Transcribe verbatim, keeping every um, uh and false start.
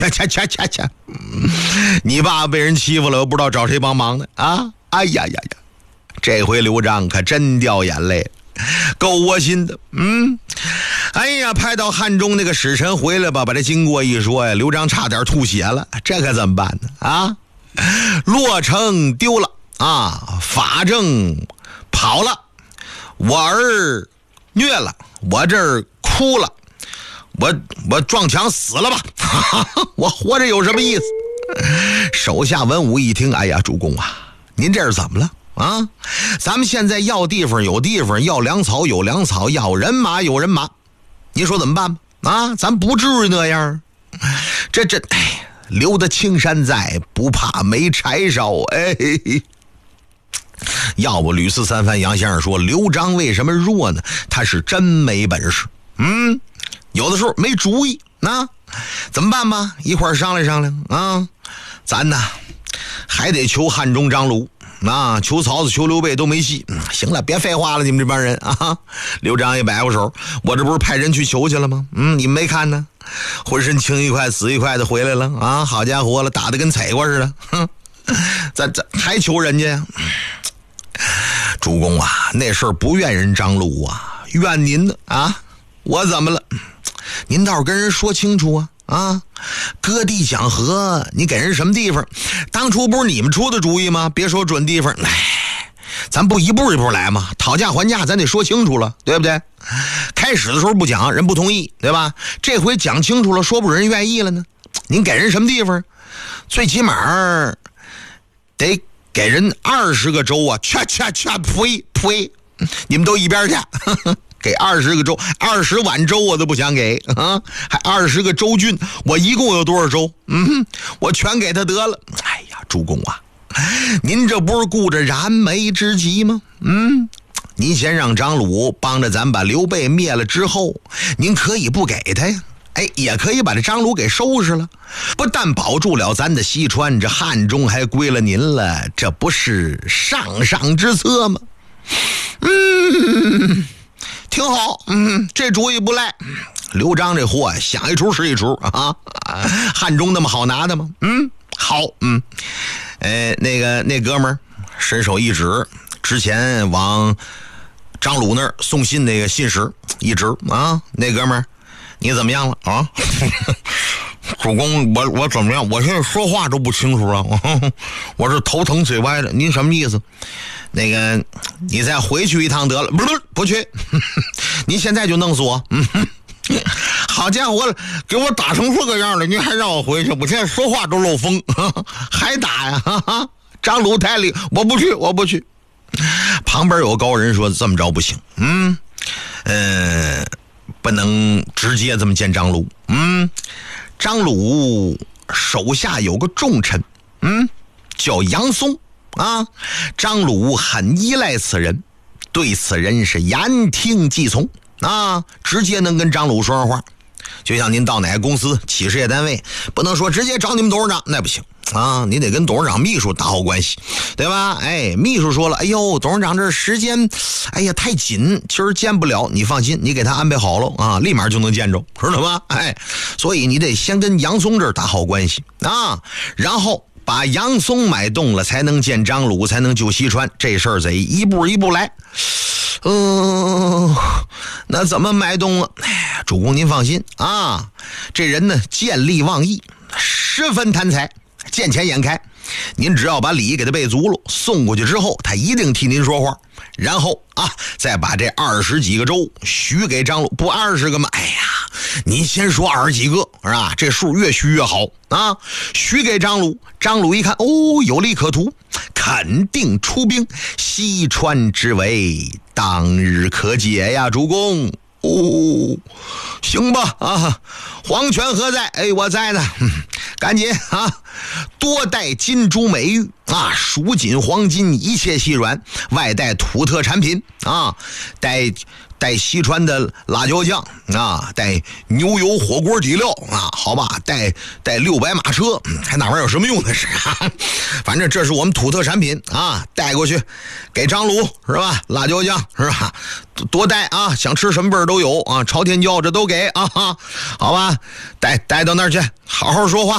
切切切切，你爸被人欺负了，又不知道找谁帮忙呢啊！哎呀呀呀，这回刘璋可真掉眼泪，够窝心的。嗯，哎呀，派到汉中那个使臣回来吧，把这经过一说呀，刘璋差点吐血了，这可怎么办呢？啊，洛城丢了啊，法正跑了，我儿虐了，我这儿哭了，我我撞墙死了吧，我活着有什么意思？手下文武一听，哎呀，主公啊，您这是怎么了啊？咱们现在要地方有地方，要粮草有粮草，要人马有人马，您说怎么办吧？啊，咱不至于那样。这这，哎，留得青山在，不怕没柴烧。哎，要不吕四三番杨先生说刘璋为什么弱呢？他是真没本事。嗯，有的时候没主意。那、啊、怎么办吧？一块儿商量商量啊！咱呢还得求汉中张鲁。啊，求曹操求刘备都没戏、嗯、行了，别废话了，你们这帮人啊！刘璋也摆过手，我这不是派人去求去了吗？嗯，你们没看呢？浑身青一块死一块的回来了啊！好家伙了，打得跟踩过似的，哼！咱咱还求人家呀？主公啊，那事儿不怨人张鲁啊，怨您呢啊！我怎么了？您倒是跟人说清楚啊！啊，割地讲和，你给人什么地方？当初不是你们出的主意吗？别说准地方，哎，咱不一步一步来吗？讨价还价，咱得说清楚了，对不对？开始的时候不讲，人不同意，对吧？这回讲清楚了，说不准人愿意了呢。您给人什么地方？最起码得给人二十个州啊！去去去，呸呸！你们都一边去。呵呵，给二十个州，二十万州我都不想给啊！还二十个州郡，我一共有多少州？嗯，我全给他得了。哎呀，主公啊，您这不是顾着燃眉之急吗？嗯，您先让张鲁帮着咱把刘备灭了之后，您可以不给他呀。哎，也可以把这张鲁给收拾了，不但保住了咱的西川，这汉中还归了您了，这不是上上之策吗？嗯。挺好，嗯，这主意不赖。刘璋这货想一出是一出啊！汉中那么好拿的吗？嗯，好，嗯，呃，那个那哥们儿伸手一指，之前往张鲁那儿送信那个信使一指啊，那哥们儿，你怎么样了啊？主公，我我怎么样？我现在说话都不清楚了，我是头疼嘴歪的。您什么意思？那个，你再回去一趟得了，不不不去，您现在就弄死我。嗯，好家伙，给我打成这个样了，您还让我回去？我现在说话都漏风，还打呀？哈哈，张鲁太厉，我不去，我不去。旁边有高人说这么着不行，嗯，呃，不能直接这么见张鲁。嗯，张鲁手下有个重臣，嗯，叫杨松。啊，张鲁很依赖此人，对此人是言听计从啊，直接能跟张鲁说上话。就像您到哪个公司企事业单位，不能说直接找你们董事长，那不行啊，你得跟董事长秘书打好关系，对吧？哎，秘书说了，哎呦，董事长这时间，哎呀太紧，今儿见不了，你放心，你给他安排好了啊，立马就能见着，知道吗？哎，所以你得先跟杨松这儿打好关系啊，然后把杨松买动了，才能见张鲁，才能救西川。这事儿得一步一步来。嗯、呃，那怎么买动了？哎，主公您放心啊，这人呢见利忘义，十分贪财，见钱眼开。您只要把礼给他备足了，送过去之后，他一定替您说话。然后啊，再把这二十几个州许给张鲁，不二十个吗？哎呀，您先说二十几个是吧？这数越许越好啊！许给张鲁，张鲁一看，哦，有利可图，肯定出兵，西川之围当日可解呀，主公。哦，行吧啊，皇权何在？哎，我在呢，嗯、赶紧啊，多带金珠美玉啊，蜀锦黄金一切细软，外带土特产品啊，带带西川的辣椒酱啊，带牛油火锅底料啊，好吧，带带六百马车，还哪玩意有什么用的是、啊？反正这是我们土特产品啊，带过去给张鲁是吧？辣椒酱是吧？多带啊，想吃什么味儿都有啊，朝天椒这都给啊，好吧，带带到那儿去，好好说话。